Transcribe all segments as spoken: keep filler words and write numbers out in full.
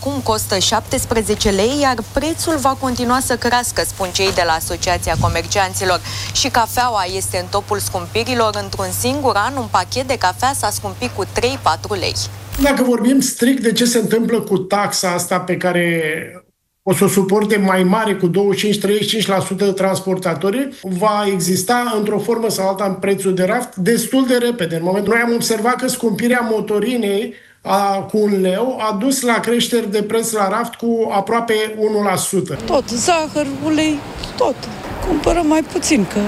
acum costă șaptesprezece lei, iar prețul va continua să crească, spun cei de la Asociația Comercianților. Și cafeaua este în topul scumpirilor. Într-un singur an, un pachet de cafea s-a scumpit cu trei patru lei. Dacă vorbim strict de ce se întâmplă cu taxa asta pe care o să o suporte mai mare cu douăzeci și cinci - treizeci și cinci la sută de transportatori, va exista într-o formă sau alta în prețul de raft destul de repede. În momentul noi am observat că scumpirea motorinei a, cu un leu a dus la creșteri de preț la raft cu aproape unu la sută. Tot, zahăr, ulei, tot. Cumpărăm mai puțin, că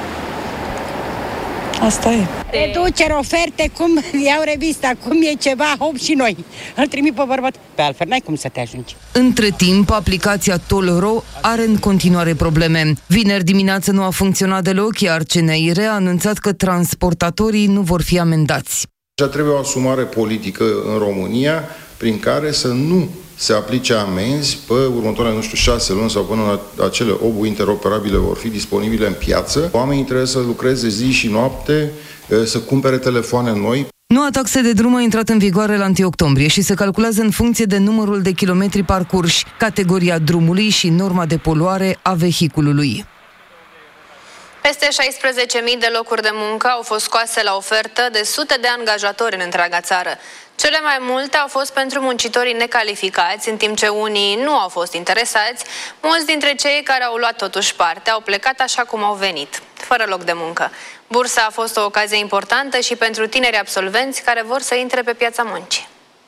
asta e. Reduceri, oferte, cum iau revista, cum e ceva, hop și noi. Îl trimit pe bărbat. Pe altfel n-ai cum să te ajungi. Între timp, aplicația Toll.ro are în continuare probleme. Vineri dimineață nu a funcționat deloc, iar C N I R a anunțat că transportatorii nu vor fi amendați. Deja trebuie o asumare politică în România prin care să nu se aplice amenzi pe următoarele, nu știu, șase luni sau până la acele obu interoperabile vor fi disponibile în piață. Oamenii trebuie să lucreze zi și noapte, să cumpere telefoane noi. Noua taxă de drum a intrat în vigoare la întâi octombrie și se calculează în funcție de numărul de kilometri parcurși, categoria drumului și norma de poluare a vehiculului. Peste șaisprezece mii de locuri de muncă au fost scoase la ofertă de sute de angajatori în întreaga țară. Cele mai multe au fost pentru muncitorii necalificați, în timp ce unii nu au fost interesați. Mulți dintre cei care au luat totuși parte au plecat așa cum au venit, fără loc de muncă. Bursa a fost o ocazie importantă și pentru tineri absolvenți care vor să intre pe piața muncii.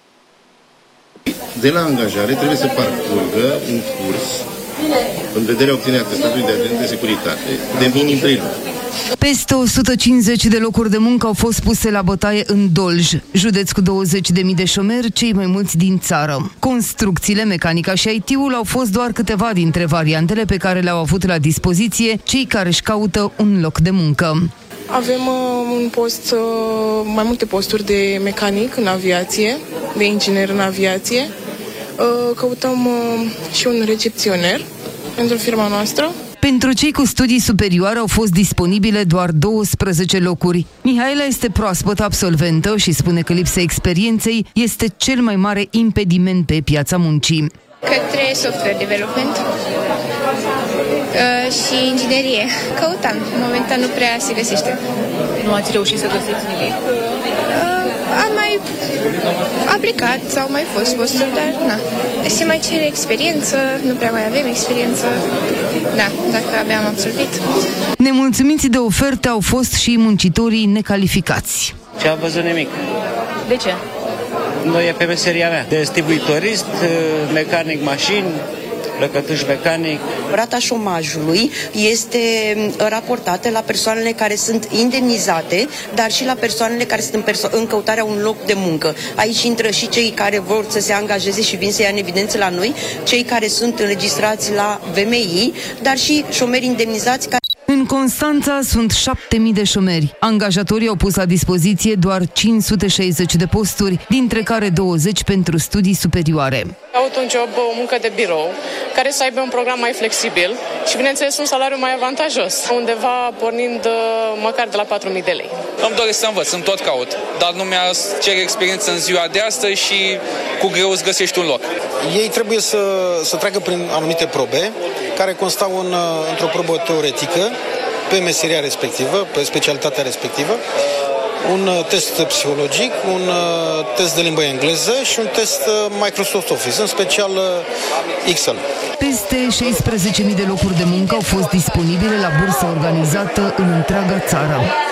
De la angajare trebuie să parcurgă un curs în vederea obținerea atestatului de agent de securitate de minim trei luni. Peste o sută cincizeci de locuri de muncă au fost puse la bătaie în Dolj, județ cu douăzeci de mii de șomeri, cei mai mulți din țară. Construcțiile, mecanica și I T-ul au fost doar câteva dintre variantele pe care le-au avut la dispoziție cei care își caută un loc de muncă. Avem uh, un post, uh, mai multe posturi de mecanic în aviație, de inginer în aviație. Uh, căutăm uh, și un recepționer pentru firma noastră. Pentru cei cu studii superioare au fost disponibile doar douăsprezece locuri. Mihaela este proaspăt absolventă și spune că lipsa experienței este cel mai mare impediment pe piața muncii. Către software development uh, și inginerie. Căutam. Momentan nu prea se găsește. Nu ați reușit să găsiți nimic? Uh, am mai aplicat sau mai fost posturi, dar na. Se mai cere experiență, nu prea mai avem experiență. Da, dacă abia am absolvit. Nemulțumiți de oferte au fost și muncitorii necalificați. Ce am văzut nimic. De ce? Nu e pe meseria mea. Distribuitorist, mecanic mașini, lăcătuș mecanic. Rata șomajului este raportată la persoanele care sunt indemnizate, dar și la persoanele care sunt în, perso- în căutarea un loc de muncă. Aici intră și cei care vor să se angajeze și vin să ia în evidență la noi, cei care sunt înregistrați la V M I, dar și șomeri indemnizați care... În Constanța sunt șapte mii de șomeri. Angajatorii au pus la dispoziție doar cinci sute șaizeci de posturi, dintre care douăzeci pentru studii superioare. Caut un job, o muncă de birou, care să aibă un program mai flexibil și, bineînțeles, un salariu mai avantajos, undeva pornind măcar de la patru mii de lei. Îmi doresc să învăț, îmi tot caut, dar nu mi-a cer experiență în ziua de astăzi și cu greu îți găsești un loc. Ei trebuie să, să treacă prin anumite probe, care constau în, într-o probă teoretică, pe meseria respectivă, pe specialitatea respectivă, un test psihologic, un test de limbă engleză și un test Microsoft Office, în special Excel. Peste șaisprezece mii de locuri de muncă au fost disponibile la bursa organizată în întreaga țară.